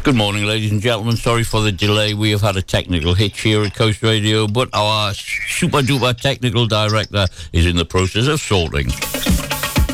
Good morning, ladies and gentlemen. Sorry for the delay. We have had a technical hitch here at Coast Radio, but our super-duper technical director is in the process of sorting.